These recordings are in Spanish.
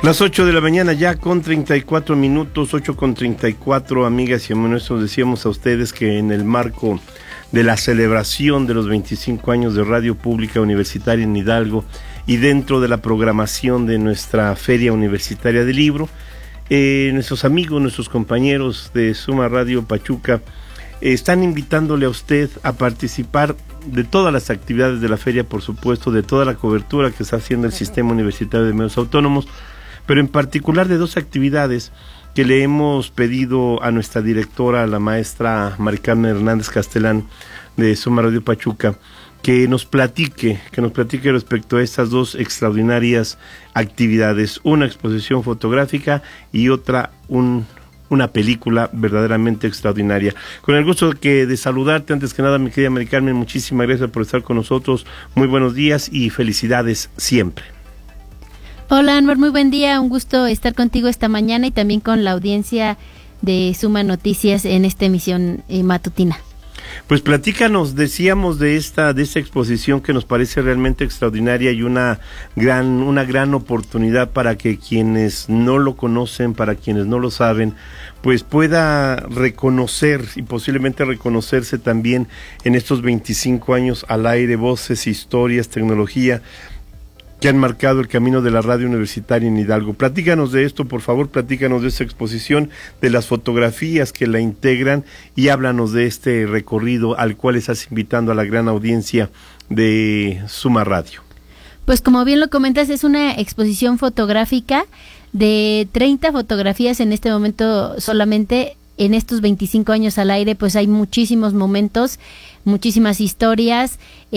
Las 8 de la mañana ya con 34 minutos, 8:34, amigas y amigos. Decíamos a ustedes que en el marco de la celebración de los 25 años de Radio Pública Universitaria en Hidalgo y dentro de la programación de nuestra Feria Universitaria del Libro, nuestros amigos, nuestros compañeros de Suma Radio Pachuca están invitándole a usted a participar de todas las actividades de la feria, por supuesto, de toda la cobertura que está haciendo el Sistema Universitario de Medios Autónomos, pero en particular de dos actividades que le hemos pedido a nuestra directora, la maestra Mari Carmen Hernández Castelán de Suma Radio Pachuca, que nos platique respecto a estas dos extraordinarias actividades, una exposición fotográfica y otra una película verdaderamente extraordinaria. Con el gusto de saludarte, antes que nada, mi querida Mari Carmen, muchísimas gracias por estar con nosotros, muy buenos días y felicidades siempre. Hola, Anwar, muy buen día, un gusto estar contigo esta mañana y también con la audiencia de Suma Noticias en esta emisión matutina. Pues platícanos, decíamos de esta exposición que nos parece realmente extraordinaria y una gran oportunidad para que quienes no lo conocen, para quienes no lo saben, pues pueda reconocer y posiblemente reconocerse también en estos 25 años al aire, voces, historias, tecnología que han marcado el camino de la radio universitaria en Hidalgo. Platícanos de esto, por favor, platícanos de esta exposición, de las fotografías que la integran y háblanos de este recorrido al cual estás invitando a la gran audiencia de Suma Radio. Pues como bien lo comentas, es una exposición fotográfica de 30 fotografías en este momento solamente. En estos 25 años al aire, pues hay muchísimos momentos, muchísimas historias,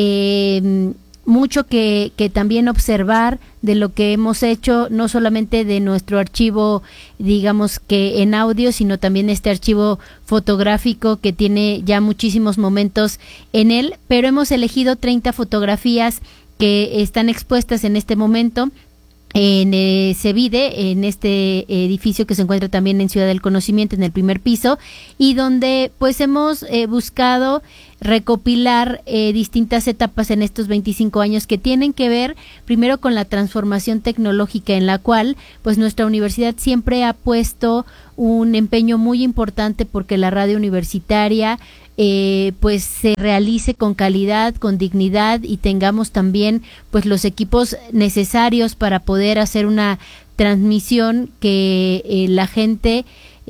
mucho que también observar de lo que hemos hecho, no solamente de nuestro archivo, digamos que en audio, sino también este archivo fotográfico que tiene ya muchísimos momentos en él, pero hemos elegido 30 fotografías que están expuestas en este momento en Cevide, en este edificio que se encuentra también en Ciudad del Conocimiento, en el primer piso, y donde pues hemos buscado recopilar distintas etapas en estos 25 años que tienen que ver primero con la transformación tecnológica en la cual pues nuestra universidad siempre ha puesto un empeño muy importante porque la radio universitaria pues se realice con calidad, con dignidad y tengamos también pues los equipos necesarios para poder hacer una transmisión que la gente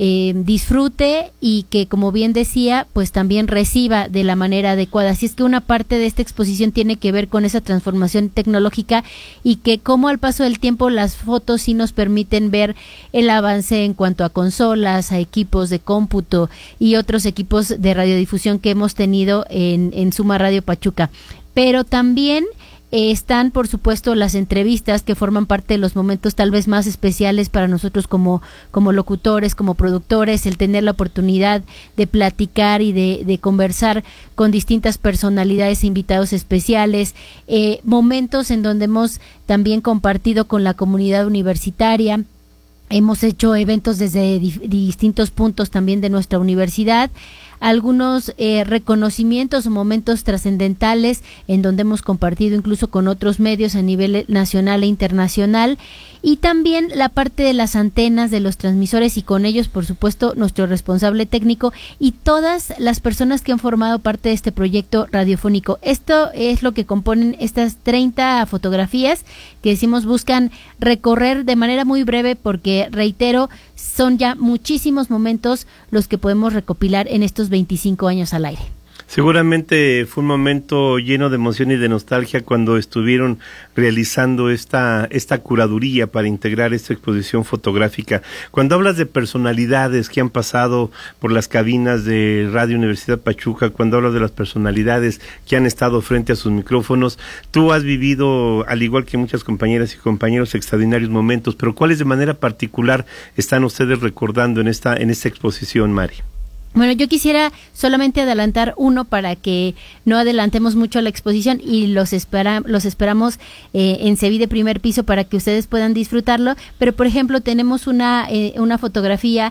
disfrute y que, como bien decía, pues también reciba de la manera adecuada. Así es que una parte de esta exposición tiene que ver con esa transformación tecnológica y que como al paso del tiempo las fotos sí nos permiten ver el avance en cuanto a consolas, a equipos de cómputo y otros equipos de radiodifusión que hemos tenido en Suma Radio Pachuca. Pero también están, por supuesto, las entrevistas que forman parte de los momentos tal vez más especiales para nosotros como locutores, como productores, el tener la oportunidad de platicar y de conversar con distintas personalidades e invitados especiales, momentos en donde hemos también compartido con la comunidad universitaria. Hemos hecho eventos desde distintos puntos también de nuestra universidad, algunos reconocimientos o momentos trascendentales en donde hemos compartido incluso con otros medios a nivel nacional e internacional, y también la parte de las antenas, de los transmisores y con ellos, por supuesto, nuestro responsable técnico y todas las personas que han formado parte de este proyecto radiofónico. Esto es lo que componen estas 30 fotografías que decimos buscan recorrer de manera muy breve porque, reitero, son ya muchísimos momentos los que podemos recopilar en estos 25 años al aire. Seguramente fue un momento lleno de emoción y de nostalgia cuando estuvieron realizando esta curaduría para integrar esta exposición fotográfica. Cuando hablas de personalidades que han pasado por las cabinas de Radio Universidad Pachuca, cuando hablas de las personalidades que han estado frente a sus micrófonos, tú has vivido, al igual que muchas compañeras y compañeros, extraordinarios momentos, pero ¿cuáles de manera particular están ustedes recordando en esta exposición, Mari? Bueno, yo quisiera solamente adelantar uno para que no adelantemos mucho la exposición y los esperamos en Cevide primer piso para que ustedes puedan disfrutarlo. Pero, por ejemplo, tenemos una fotografía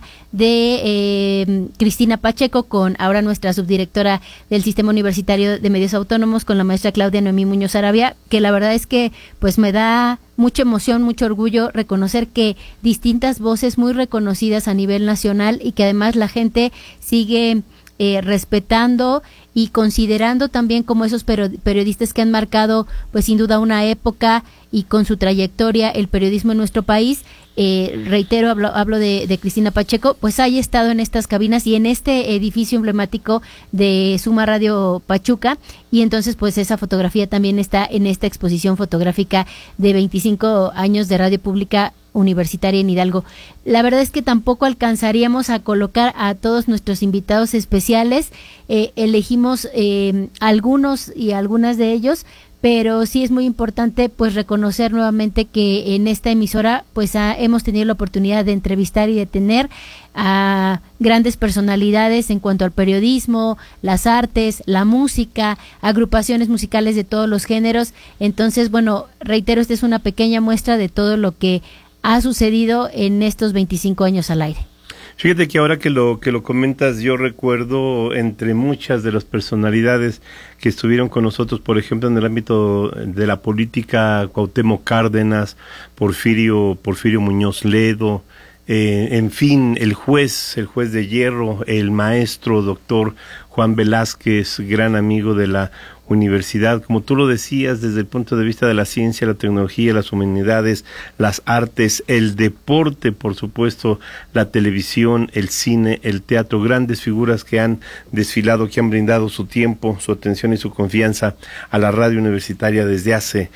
de Cristina Pacheco con ahora nuestra subdirectora del Sistema Universitario de Medios Autónomos, con la maestra Claudia Noemí Muñoz Arabia, que la verdad es que pues me da mucha emoción, mucho orgullo reconocer que distintas voces muy reconocidas a nivel nacional y que además la gente sigue respetando y considerando también como esos periodistas que han marcado pues sin duda una época y con su trayectoria el periodismo en nuestro país. Reitero, hablo de Cristina Pacheco, pues haya estado en estas cabinas y en este edificio emblemático de Suma Radio Pachuca, y entonces pues esa fotografía también está en esta exposición fotográfica de 25 años de Radio Pública Universitaria en Hidalgo. La verdad es que tampoco alcanzaríamos a colocar a todos nuestros invitados especiales, elegimos algunos y algunas de ellos, pero sí es muy importante pues reconocer nuevamente que en esta emisora pues hemos tenido la oportunidad de entrevistar y de tener a grandes personalidades en cuanto al periodismo, las artes, la música, agrupaciones musicales de todos los géneros. Entonces, bueno, reitero, esta es una pequeña muestra de todo lo que ha sucedido en estos 25 años al aire. Fíjate que ahora que lo comentas, yo recuerdo entre muchas de las personalidades que estuvieron con nosotros, por ejemplo, en el ámbito de la política, Cuauhtémoc Cárdenas, Porfirio Muñoz Ledo, en fin, el juez de hierro, el maestro doctor Juan Velázquez, gran amigo de la universidad, como tú lo decías, desde el punto de vista de la ciencia, la tecnología, las humanidades, las artes, el deporte, por supuesto, la televisión, el cine, el teatro, grandes figuras que han desfilado, que han brindado su tiempo, su atención y su confianza a la radio universitaria desde hace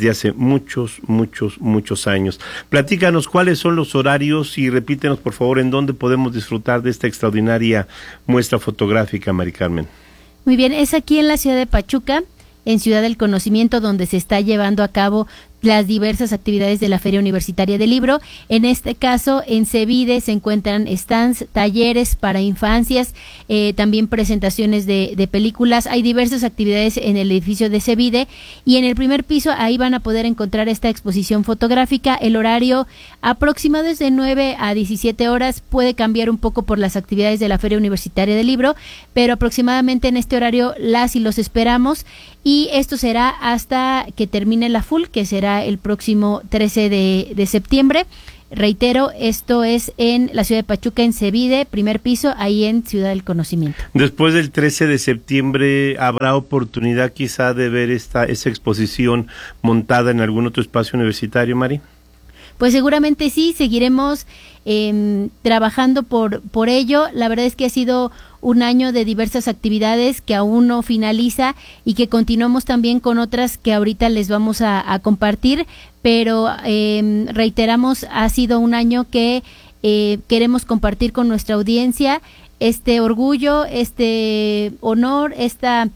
muchos años. Platícanos cuáles son los horarios y repítenos, por favor, en dónde podemos disfrutar de esta extraordinaria muestra fotográfica, Mari Carmen. Muy bien, es aquí en la ciudad de Pachuca, en Ciudad del Conocimiento, donde se está llevando a cabo las diversas actividades de la Feria Universitaria del Libro. En este caso, en Cevide se encuentran stands, talleres para infancias, también presentaciones de películas. Hay diversas actividades en el edificio de Cevide, y en el primer piso ahí van a poder encontrar esta exposición fotográfica. El horario aproximado es de 9 a 17 horas, puede cambiar un poco por las actividades de la Feria Universitaria del Libro, pero aproximadamente en este horario las y los esperamos, y esto será hasta que termine la FUL, que será el próximo 13 de septiembre. Reitero, esto es en la ciudad de Pachuca, en Cevide, primer piso, ahí en Ciudad del Conocimiento. Después del 13 de septiembre, ¿habrá oportunidad quizá de ver esa exposición montada en algún otro espacio universitario, Mari? Pues seguramente sí, seguiremos trabajando por ello. La verdad es que ha sido un año de diversas actividades que aún no finaliza y que continuamos también con otras que ahorita les vamos a compartir, pero reiteramos, ha sido un año que queremos compartir con nuestra audiencia este orgullo, este honor, esta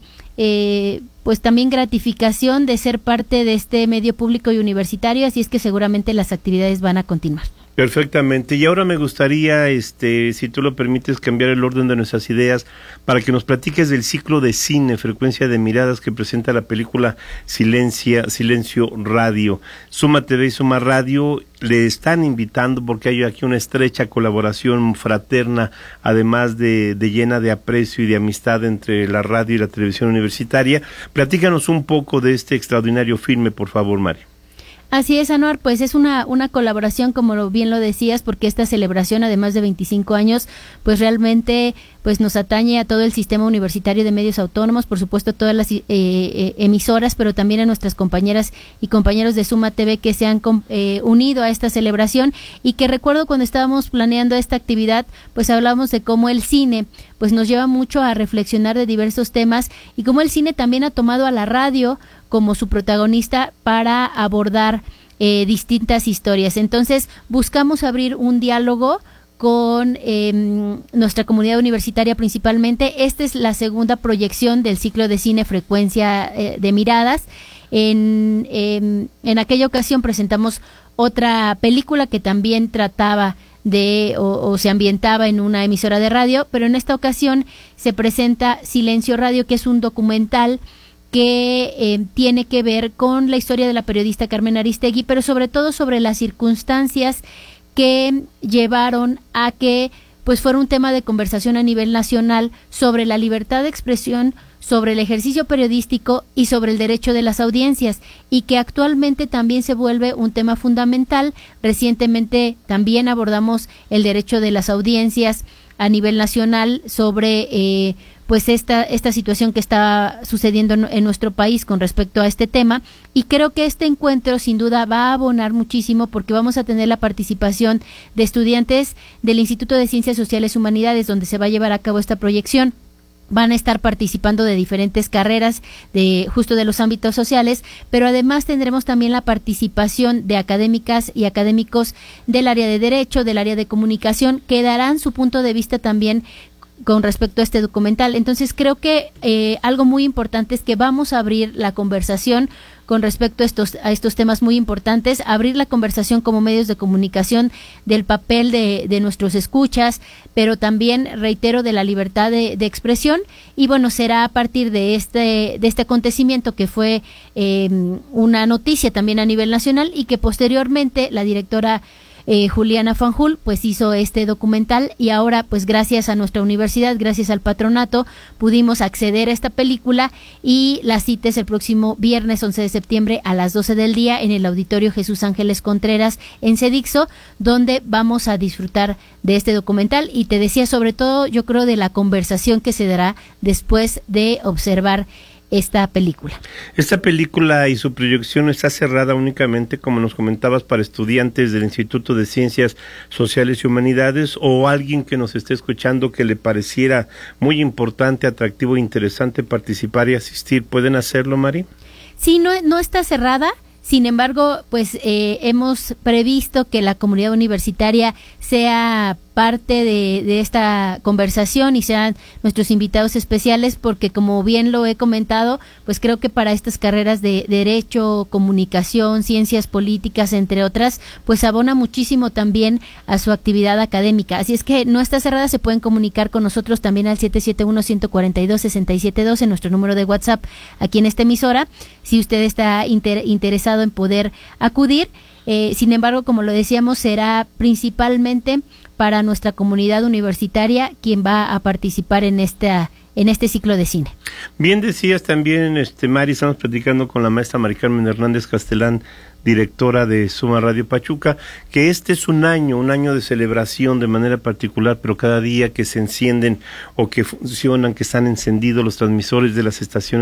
pues también gratificación de ser parte de este medio público y universitario, así es que seguramente las actividades van a continuar. Perfectamente. Y ahora me gustaría, si tú lo permites, cambiar el orden de nuestras ideas para que nos platiques del ciclo de cine, Frecuencia de Miradas, que presenta la película Silencio Radio. Suma TV y Suma Radio le están invitando porque hay aquí una estrecha colaboración fraterna, además de llena de aprecio y de amistad entre la radio y la televisión universitaria. Platícanos un poco de este extraordinario filme, por favor, Mari. Así es, Anuar, pues es una colaboración, como bien lo decías, porque esta celebración, además de 25 años, pues realmente pues nos atañe a todo el sistema universitario de medios autónomos, por supuesto a todas las emisoras, pero también a nuestras compañeras y compañeros de Suma TV que se han unido a esta celebración, y que recuerdo cuando estábamos planeando esta actividad, pues hablamos de cómo el cine pues nos lleva mucho a reflexionar de diversos temas, y cómo el cine también ha tomado a la radio como su protagonista para abordar distintas historias. Entonces buscamos abrir un diálogo con nuestra comunidad universitaria principalmente. Esta es la segunda proyección del ciclo de cine Frecuencia de Miradas. En aquella ocasión presentamos otra película que también trataba o se ambientaba en una emisora de radio, pero en esta ocasión se presenta Silencio Radio, que es un documental que tiene que ver con la historia de la periodista Carmen Aristegui, pero sobre todo sobre las circunstancias que llevaron a que pues fuera un tema de conversación a nivel nacional sobre la libertad de expresión, sobre el ejercicio periodístico y sobre el derecho de las audiencias, y que actualmente también se vuelve un tema fundamental. Recientemente también abordamos el derecho de las audiencias a nivel nacional sobre pues esta situación que está sucediendo en nuestro país con respecto a este tema, y creo que este encuentro sin duda va a abonar muchísimo, porque vamos a tener la participación de estudiantes del Instituto de Ciencias Sociales y Humanidades, donde se va a llevar a cabo esta proyección. Van a estar participando de diferentes carreras justo de los ámbitos sociales, pero además tendremos también la participación de académicas y académicos del área de Derecho, del área de Comunicación, que darán su punto de vista también con respecto a este documental. Entonces creo que algo muy importante es que vamos a abrir la conversación con respecto a estos temas muy importantes, abrir la conversación como medios de comunicación del papel de nuestros escuchas, pero también, reitero, de la libertad de expresión. Y bueno, será a partir de este acontecimiento, que fue una noticia también a nivel nacional, y que posteriormente la directora Juliana Fanjul pues hizo este documental, y ahora pues gracias a nuestra universidad, gracias al patronato, pudimos acceder a esta película, y la cita es el próximo viernes 11 de septiembre a las 12 del día en el Auditorio Jesús Ángeles Contreras en Cedixo, donde vamos a disfrutar de este documental. Y te decía, sobre todo, yo creo, de la conversación que se dará después de observar esta película. Esta película y su proyección está cerrada únicamente, como nos comentabas, para estudiantes del Instituto de Ciencias Sociales y Humanidades, o alguien que nos esté escuchando que le pareciera muy importante, atractivo e interesante participar y asistir. ¿Pueden hacerlo, Mari? Sí, no está cerrada. Sin embargo, pues hemos previsto que la comunidad universitaria sea parte de esta conversación y sean nuestros invitados especiales, porque como bien lo he comentado, pues creo que para estas carreras de Derecho, Comunicación, Ciencias Políticas, entre otras, pues abona muchísimo también a su actividad académica. Así es que no está cerrada, se pueden comunicar con nosotros también al 771-142-672 en nuestro número de WhatsApp aquí en esta emisora, si usted está interesado en poder acudir. Sin embargo, como lo decíamos, será principalmente para nuestra comunidad universitaria quien va a participar en este ciclo de cine. Bien decías también, Mari, estamos platicando con la maestra Mari Carmen Hernández Castelán, directora de Suma Radio Pachuca, que este es un año de celebración de manera particular, pero cada día que se encienden o que funcionan, que están encendidos los transmisores de las estaciones